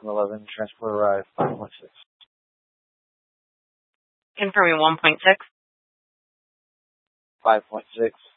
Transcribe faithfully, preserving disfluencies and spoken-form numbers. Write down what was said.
from eleven, transport arrive five point six. Confirming one point six. five point six.